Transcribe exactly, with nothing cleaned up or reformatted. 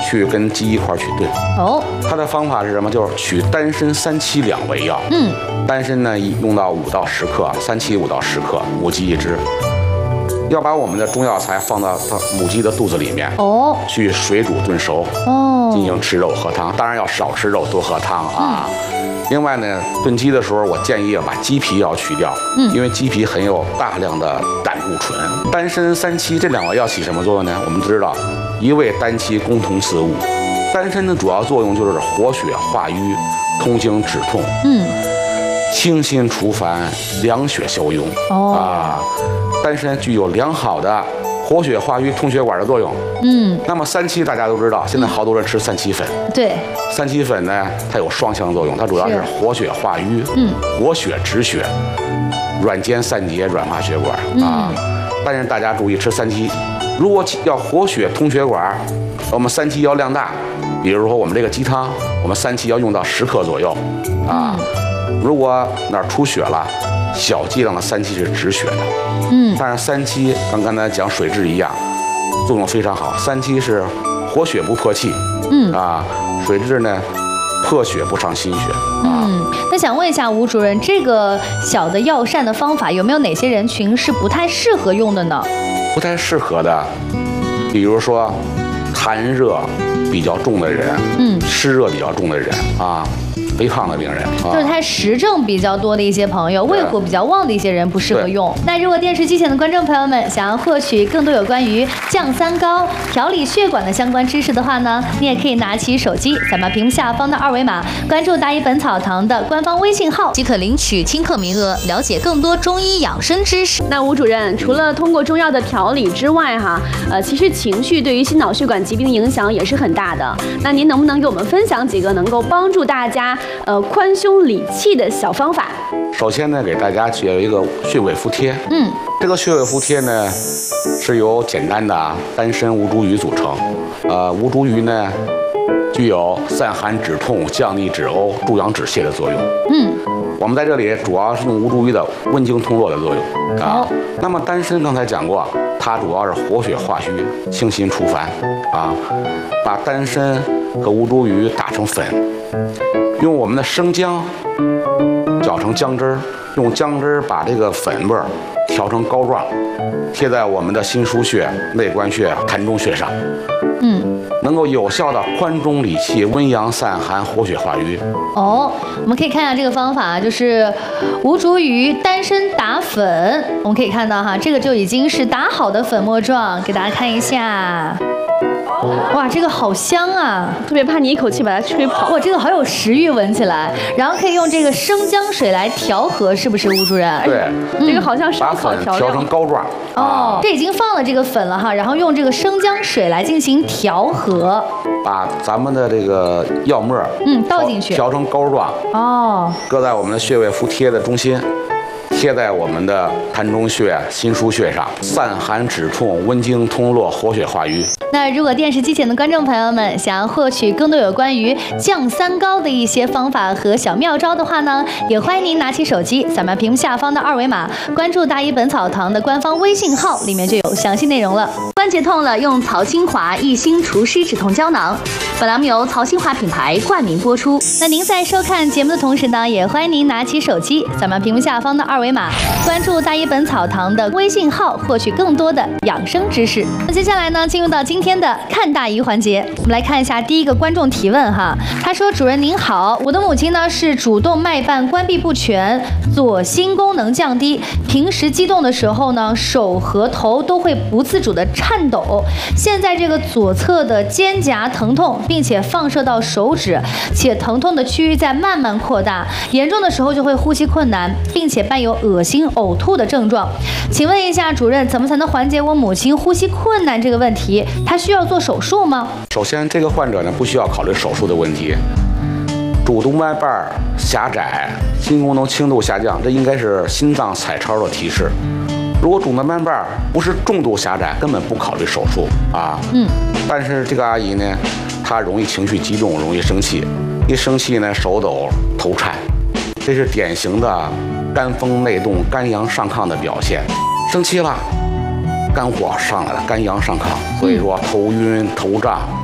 去跟鸡一块去炖。 哦， 它的方法是什么？就是取丹参、三七两味药。 嗯， 丹参呢用到五到十克，三七五到十克，母鸡一只。要把我们的中药材放到它母鸡的肚子里面， 哦， 去水煮炖熟， 哦， 进行吃肉喝汤。当然要少吃肉，多喝汤啊。 嗯、 另外呢，炖鸡的时候，我建议要把鸡皮要去掉，嗯，因为鸡皮含有大量的胆固醇。丹参、三七这两味药起什么作用呢？我们知道，一味丹七共同四物。丹参的主要作用就是活血化瘀、通经止痛，嗯，清心除烦、凉血消痈。哦啊。丹参具有良好的活血化瘀、通血管的作用。嗯，那么三七大家都知道，现在好多人吃三七粉。 对， 三七粉呢，它有双向作用，它主要是活血化瘀，嗯，活血止血，软坚散结，软化血管、嗯、啊。但是大家注意吃三七，如果要活血通血管，我们三七要量大。比如说我们这个鸡汤，我们三七要用到十克左右啊。嗯、如果哪儿出血了，小剂量的三七是止血的，嗯，但是三七跟刚才讲水蛭一样，作用非常好。三七是活血不破气，嗯啊，水蛭呢破血不伤心血啊。 嗯，那想问一下吴主任，这个小的药膳的方法有没有哪些人群是不太适合用的呢？ 不太适合的，比如说痰热比较重的人，嗯，湿热比较重的人啊。肥胖的病人， 就是他实症比较多的一些朋友，胃火比较旺的一些人不适合用。那如果电视机前的观众朋友们想要获取更多有关于降三高、调理血管的相关知识的话呢，你也可以拿起手机，扫描屏幕下方的二维码，关注大医本草堂的官方微信号，即可领取听课名额，了解更多中医养生知识。 那吴主任，除了通过中药的调理之外，哈，呃，其实情绪对于心脑血管疾病的影响也是很大的。那您能不能给我们分享几个能够帮助大家？呃，宽胸理气的小方法。 首先呢，给大家介绍一个穴位敷贴。嗯，这个穴位敷贴呢，是由简单的丹参吴茱萸组成。呃，吴茱萸呢，具有散寒止痛、降逆止呕、助阳止泻的作用。嗯，我们在这里主要是用吴茱萸的温经通络的作用啊。那么丹参刚才讲过，它主要是活血化瘀、清心除烦啊。把丹参和吴茱萸打成粉。用我们的生姜搅成姜汁儿，用姜汁儿把这个粉味儿调成膏状，贴在我们的心腧穴、内关穴、膻中穴上。嗯，能够有效的宽中理气、温阳散寒、活血化瘀。 哦，我们可以看一下这个方法，就是吴茱萸、丹参打粉。我们可以看到哈，这个就已经是打好的粉末状，给大家看一下。哇，这个好香啊！ 特别怕你一口气把它吹跑。 哇，这个好有食欲，闻起来。然后可以用这个生姜水来调和，是不是吴主任？ 对， 嗯、这个好像烧烤调料。 调成膏状。 哦，这已经放了这个粉了哈，然后用这个生姜水来进行调和。 把咱们的这个药沫嗯倒进去， 调成膏状。哦。搁在我们的穴位敷贴的中心。贴在我们的膻中穴、心腧穴上，散寒止痛、温经通络、活血化瘀。 那如果电视机前的观众朋友们想要获取更多有关于降三高的一些方法和小妙招的话呢，也欢迎您拿起手机，扫描屏幕下方的二维码，关注大医本草堂的官方微信号，里面就有详细内容了。关节痛了，用曹清华一心除湿止痛胶囊。本栏目由曹清华品牌冠名播出。那您在收看节目的同时呢，也欢迎您拿起手机，扫描屏幕下方的二维码，关注大医本草堂的微信号，获取更多的养生知识。那接下来呢，进入到今天的看大医环节，我们来看一下第一个观众提问哈。他说：“主任您好，我的母亲呢是主动脉瓣关闭不全，左心功能降低，平时激动的时候呢，手和头都会不自主的颤抖。现在这个左侧的肩胛疼痛，并且放射到手指，且疼痛的区域在慢慢扩大，严重的时候就会呼吸困难，并且伴有恶心、呕吐的症状。请问一下主任，怎么才能缓解我母亲呼吸困难这个问题？她需要做手术吗？” 首先，这个患者呢不需要考虑手术的问题。主动脉瓣狭窄，心功能轻度下降，这应该是心脏彩超的提示。如果主动脉瓣不是重度狭窄，根本不考虑手术啊。嗯。但是这个阿姨呢，她容易情绪激动，容易生气，一生气呢手抖、头颤，这是典型的肝风内动、肝阳上亢的表现。生气了，肝火上来了，肝阳上亢，所以说头晕、头胀。